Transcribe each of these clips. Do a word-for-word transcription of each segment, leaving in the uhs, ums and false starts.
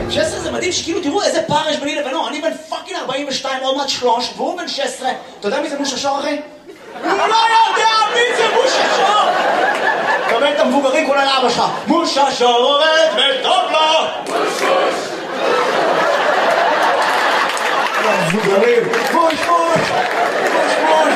שש עשרה זה מדהים שכאילו תראו איזה פער יש ביני לבינו, אני בן פאקינג ארבעים ושתיים, עוד מעט שלוש, והוא בן שש עשרה. אתה יודע מי זה מושה שור אחי? הוא לא יודע מי זה מושה שור! תקבל את המבוגרים כולה לאבא שלך. מושה שור עובד וטוב לו! מוש המבוגרים, מוש מוש! מוש מוש!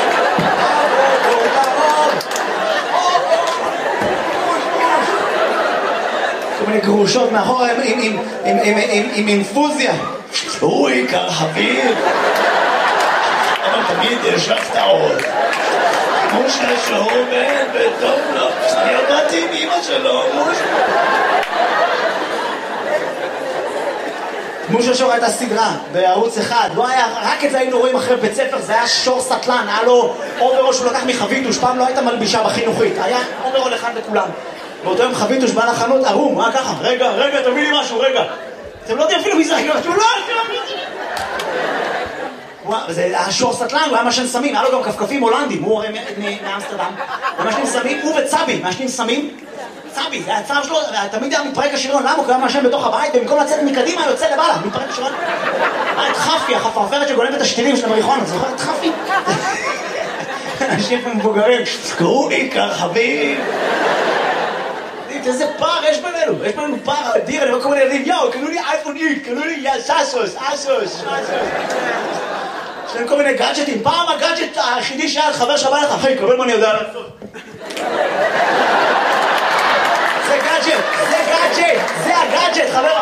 כל מיני גרושות מאחורה עם אינפוזיה. הוא עיקר חביב. אבל תמיד יש לך את העוד. מושה שור בן וטוב לו. אני עבדתי עם אמא שלו, מושה. מושה שור הייתה סדרה בערוץ אחד. לא היה, רק את זה היינו רואים אחרי בית ספר, זה היה שור סטלן. היה לו אוברול שהוא לקח מחביתוש. פעם לא הייתה מלבישה בחינוכית. היה אוברול אחד לכולם. באותו יום חביתוש בא לחנות, ערום, מה ככה? רגע, רגע, תביא לי משהו, רגע. אתם לא יודעים אפילו מי זה, אני לא יודעים, לא, זה היה שור סטלן, הוא היה משן סמים, היה לו גם כפכפים הולנדים, הוא הרי מאמסטרדם. הוא משנים סמים, הוא וצבי, משנים סמים. צבי, זה הצער שלו, תמיד היה מתפרק השריון, למה? הוא קיים משן בתוך הבית, ובמקום לצאת מקדימה, יוצא לבעלה, מתפרק השריון. היה את חפי, החפרפרת שגולמת את השתילים של המריחונה, זוכר את חפי? אנשים מבוגרים, קראו עיקר חביב. איזה פער יש בינינו, יש בינינו פער אדיר, אני רואה כל מיני ילדים, יאו, קנו לי אייפון איקס, קנו לי סאסוס, אסוס, יש להם כל מיני גאדג'טים, פעם הגאדג'ט היחידי שהיה חבר שבא לך, אחי, קבל מה אני יודע לעשות. זה גאדג'ט, זה גאדג'ט, זה הגאדג'ט, חבר.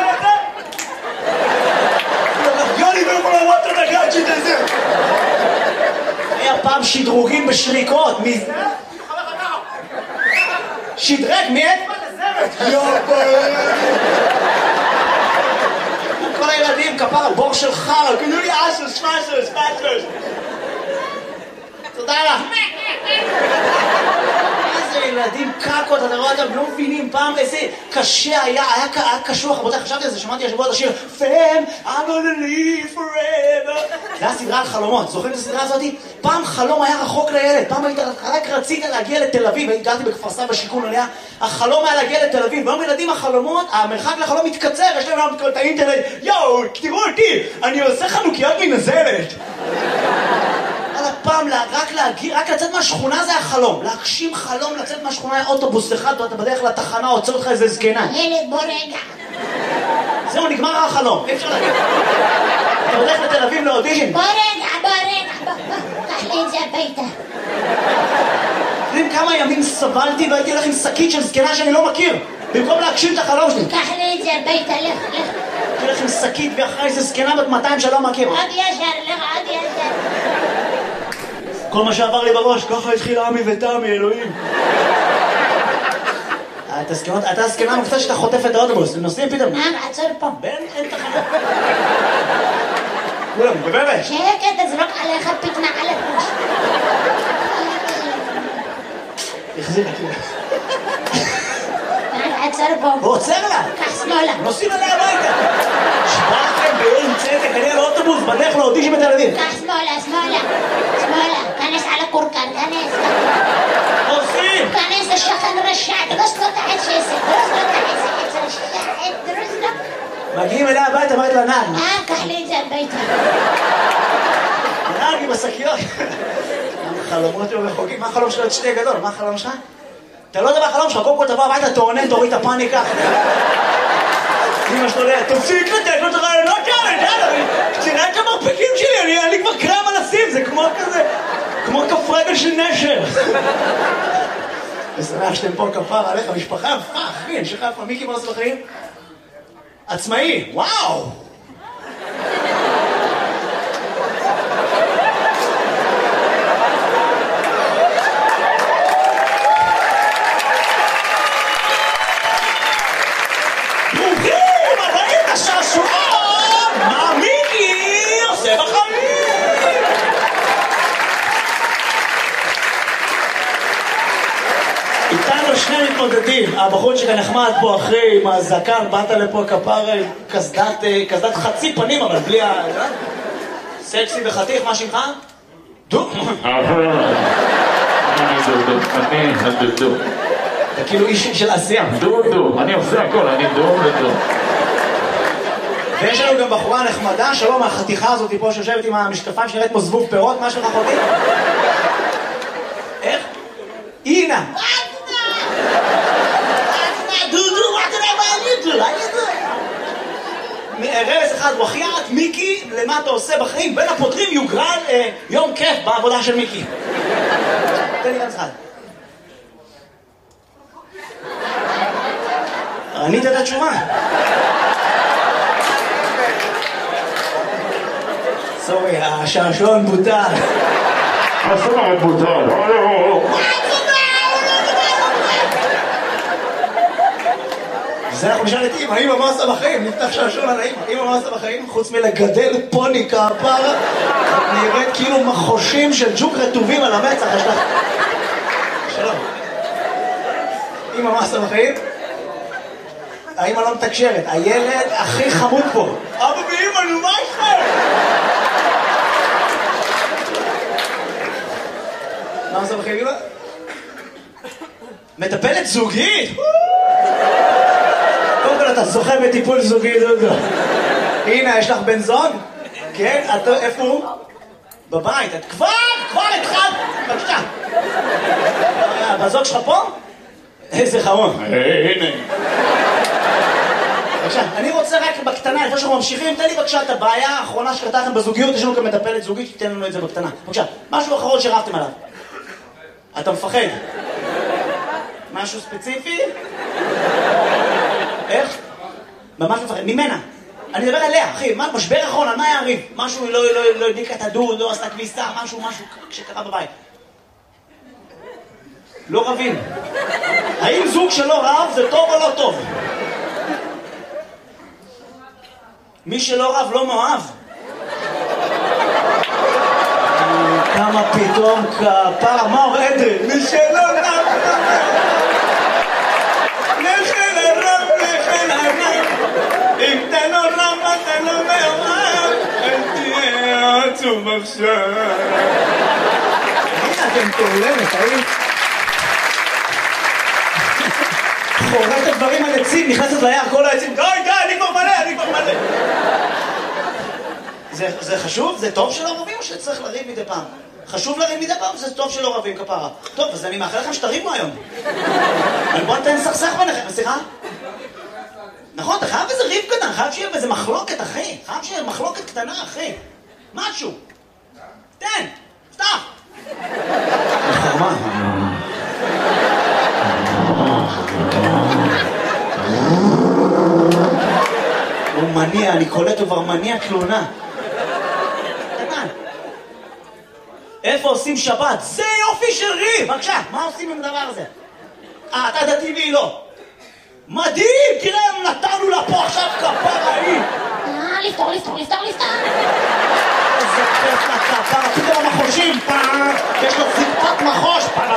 יוני ולא כל הוואט את הגאדג'ט הזה. היה פעם שדרוגים בשריקות, מי זה? שדרג מאצבע לזרת. יופי. כל הילדים כפר בור של חר, קנו לי אסוס, פסוס, פסוס. תודה לך. איזה ילדים קקות, אתה רואה אותם, לא מבינים פעם איזה קשה היה, היה קשוח, רבותיי, חשבתי על זה, שמעתי השבוע את השיר Fam, I'm gonna live forever. זה היה סדרה על חלומות, זוכרים את הסדרה הזאת? פעם חלום היה רחוק לילד, פעם היית, רק רצית להגיע לתל אביב, גרתי בכפר סבא בשיכון עליה, החלום היה להגיע לתל אביב, והיום ילדים החלומות, המרחק לחלום מתקצר, יש להם גם את האינטרנט, יואו, תראו אותי, אני עושה חנוכיות מנזלת. על הפעם, רק להגיע, רק לצאת מהשכונה זה החלום, להגשים חלום, לצאת מהשכונה היה אוטובוס אחד, אתה בדרך לתחנה, עוצר אותך איזה זקנה. ילד, בוא רגע. זהו, נגמר החלום, אי אפשר להגיד. אתה בדרך לתל אביב לאודישן. בוא רגע, בוא רגע, בוא, קח לי את זה הביתה. יודעים כמה ימים סבלתי והייתי הולך עם שקית של זקנה שאני לא מכיר, במקום להגשים את החלום שלי. קח לי את זה הביתה, לך, לך. הייתי הולך עם שקית ואחרי איזה זקנה בת מאתיים שלא מכיר. עוד ישר, לך, עוד ישר. כל מה שעבר לי בראש, ככה התחיל עמי ותמי, אלוהים. אתה זקנה מופתע שאתה חוטף את האוטובוס, נוסעים פתאום. מה, עצור פה. בן, אין תחנה. כולם, בבאבש. שקט, תזרוק עליך פתנה על הפוש. החזיר את זה. עצור פה. הוא עוצר לה. קח שמאלה. נוסעים עליה הביתה. שבאתם בעין צדק, אני על האוטובוס, בדרך לאודישן בתל אביב. קח שמאלה, שמאלה. שמאלה. כנס על הקורקן, כנס. עושים. כנס השכן רשע, דרוס לו תחת שסק, דרוס לו תחת שסק, רשע, דרוס לו. מגיעים אליה הביתה, אמרת לה נהג. אה, קח לי את זה הביתה. נהג עם השקיות. חלומות לא רחוקים, מה החלום שלו? את שתי גדול, מה החלום שלך? אתה לא יודע מה החלום שלך, קודם כל תבוא הביתה, תעונן, תוריד את הפאניקה. אמא שלו, תפסיק לתת לו את הרעיונות כאלה, יאללה, תראה את המרפקים שלי, אני כבר קרם על הסים, זה כמו כזה, כמו כף רגל של נשר. ושמח שאתם פה כפר עליך, משפחה יפה, אחי, אני שלך יפה, מי קיבל לעשות בחיים? עצמאי, וואו! הבחור שכאן נחמד פה אחרי עם הזקן, באת לפה כפר קסדת חצי פנים, אבל בלי ה... סקסי וחתיך, מה שמך? דו? אני דודו, אני הדודו. אתה כאילו איש של עשייה. דודו, אני עושה הכל, אני דו ודו. ויש לנו גם בחורה נחמדה, שלום, החתיכה הזאת פה שיושבת עם המשקפיים שנראית כמו זבוב פירות, מה שלך אחותי? איך? אינה! דודו, מה אתה יודע מה אני אדלו? אני אדלו. רמז אחד, בחייאת, מיקי, למה אתה עושה בחיים? בין הפותרים יוגרל יום כיף בעבודה של מיקי. תן לי רמז אחד. ענית את התשובה. סורי, השעשועון בוטל. השעשועון בוטל. זה אנחנו נשאל את אמא, אמא מה עושה בחיים? נפתח שעשועון על האמא. אמא מה עושה בחיים? חוץ מלגדל פוני כפרה, נראית כאילו מחושים של ג'וק רטובים על המצח. שלום. אמא מה עושה בחיים? האמא לא מתקשרת, הילד הכי חמוד פה. אבא ואמא, נו מה איתכם? מה עושה בחיים אמא? מטפלת זוגית? קודם כל אתה זוכה בטיפול זוגי, דודו. הנה, יש לך בן זוג? כן? איפה הוא? בבית. את כבר, כבר התחלת. בבקשה. בזוג שלך פה? איזה חמוד. הנה. בבקשה, אני רוצה רק בקטנה, לפני שאנחנו ממשיכים, תן לי בבקשה את הבעיה האחרונה שקרתה לכם בזוגיות, יש לנו גם מטפלת זוגית, שתיתן לנו את זה בקטנה. בבקשה, משהו אחרון שרבתם עליו. אתה מפחד? משהו ספציפי? איך? ממש מפחד, ממנה. אני מדבר עליה, אחי, מה, משבר אחרון, על מה היה הריב? משהו, לא הדליקה את הדוד, לא עשתה כביסה, משהו, משהו שקרה בבית. לא רבים. האם זוג שלא רב זה טוב או לא טוב? מי שלא רב לא מאוהב. כמה פתאום כפרה, מה אומר אדרי? מי שלא רב נכן הרב, נכן הרב. אם אתה לא רב, אתה לא מאוהב. אל תהיה עצוב עכשיו. הנה אתם תולמת, האם? חורט את דברים על עצים, נכנסת ליער, כל העצים, די, די, אני כבר מלא, אני כבר מלא. זה, זה חשוב? זה טוב שלא רבים או שצריך לריב מדי פעם? חשוב לריב מדי פעם? זה טוב שלא רבים כפרה. טוב, אז אני מאחל לכם שתריבו היום. אבל בוא נתן סכסך ביניכם, סליחה? נכון, אתה חייב איזה ריב קטן, חייב שיהיה איזה מחלוקת, אחי. חייב שיהיה מחלוקת קטנה, אחי. משהו. תן, פתח. חרמה. הוא מניע, אני קולט, הוא כבר מניע תלונה. קטן. איפה עושים שבת? זה יופי של ריב! בבקשה, מה עושים עם הדבר הזה? אה, אתה דתי והיא לא. מדהים! תראה, נתנו לה פה עכשיו כפרה היא! אה, לפתור, לפתור, לפתור, לפתור! איזה כיף לכפרה, פתאום המחושים, פעם! יש לו זיקפת מחוש! פעם!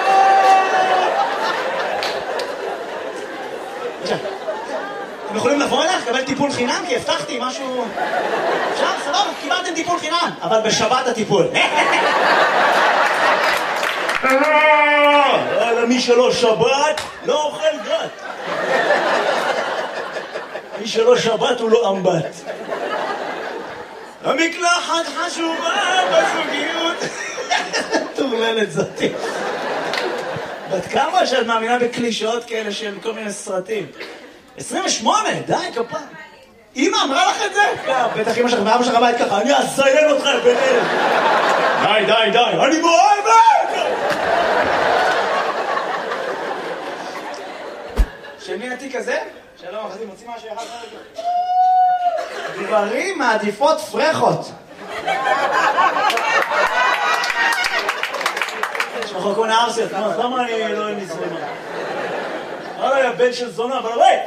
בבקשה. אתם יכולים לבוא אליך, לקבל טיפול חינם? כי הבטחתי משהו... עכשיו, סבבה, קיבלתם טיפול חינם, אבל בשבת הטיפול. מי שלא שבת, לא אוכל גת. מי שלא שבת הוא לא אמבט. המקלחת חשובה בזוגיות. תורללת זאתי. בת כמה שאת מאמינה בקלישאות כאלה של כל מיני סרטים? עשרים ושמונה, די, כפה. אמא אמרה לך את זה? בטח אמא שלך ואבא שלך בית ככה, אני אזיין אותך ביניהם. די, די, די, אני מאוהבת! של מי התיק הזה? שלום, אחרי מוצאים משהו יחד חלק. גברים מעדיפות פרחות. יש לך כל מיני ארסיות, למה אני לא עם נזרמה? אוי, הבן של זונה, אבל אוי!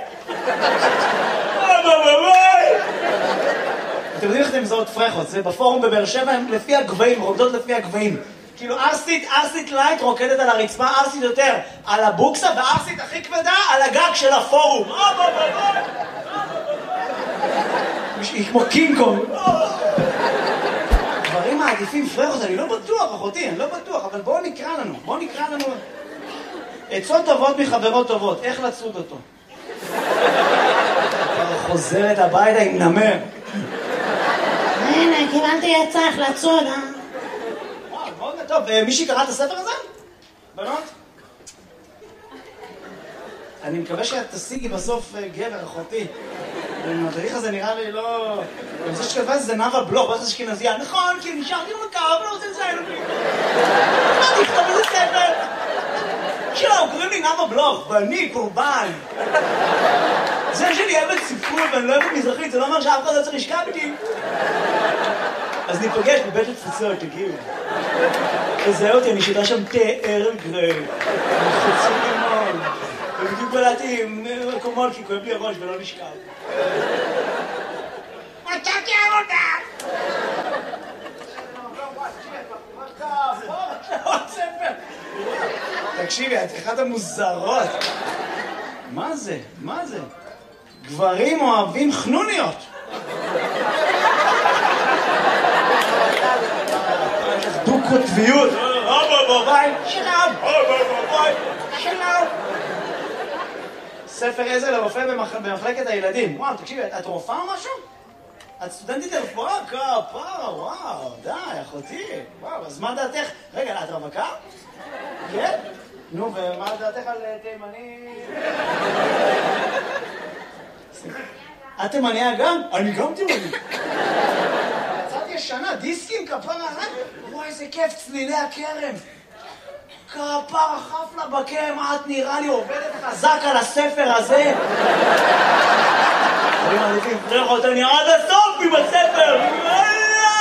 אבל אוי! אתם יודעים איך אתם מזהות פרחות? זה בפורום בבאר שבע, הם לפי הגבהים, רוקדות לפי הגבהים. כאילו ארסית, ארסית לייט רוקדת על הרצפה, ארסית יותר על הבוקסה, וארסית הכי כבדה על הגג של הפורום. היא כמו קינג קונג. דברים מעדיפים פרחות, אני לא בטוח, אחותי, אני לא בטוח, אבל בואו נקרא לנו, בואו נקרא לנו... עצות טובות מחברות טובות, איך לצוד אותו? חוזרת הביתה עם נמר. הנה, קיבלתי עצה איך לצוד, אה? וואו, מאוד טוב. מישהי קרא את הספר הזה? בנות? אני מקווה שאת תשיגי בסוף גבר, אחותי. המדריך הזה נראה לי לא... אני חושב שכתבה זה נאווה בלוך, בטח אשכנזייה. נכון, כי נשארתי במקר, ולא רוצה לציין אותי. מה תכתוב איזה ספר? שלום, קוראים לי נאווה בלוך, ואני קורבן. זה שאני אוהבת ספרות ואני לא אוהבת מזרחית, זה לא אומר שאף אחד לא צריך לשכב איתי. אז ניפגש בבית התפוצות, תגיעו. תזהה אותי, אני שותה שם תה ערב גרי. חצי לימון. ובדיוק בלעתי עם מקומות כי כואב לי הראש ולא נשכב. מצאתי עבודה! תקשיבי, את אחת המוזרות. מה זה? מה זה? גברים אוהבים חנוניות. דו-קוטביות. אבא בבית, שלם. אבא בבית, שלם. ספר עזר לרופא במחלקת הילדים. וואו, תקשיבי, את רופאה או משהו? את סטודנטית לרפואה? כפרה, וואו, די, אחותי. וואו, אז מה דעתך? רגע, את רווקה? כן? נו, ומה דעתך על תימני? את תימניה גם? אני גם תימני. יצאתי ישנה, דיסקים, כפרה, וואי, איזה כיף, צלילי הכרם. כפרה חפלה בכרם, את נראה לי עובדת חזק על הספר הזה. אני מעדיף לפרח אותה, אני עד הסוף עם הספר.